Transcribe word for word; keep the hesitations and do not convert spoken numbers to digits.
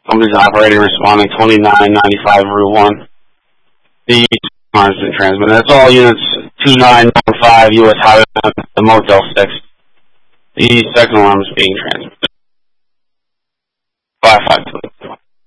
Company's operator responding twenty-nine ninety-five Route one. The alarm has been transmitted. That's all units two nine nine five U S Highway, the Motel six. The second alarm is being transmitted. five five two.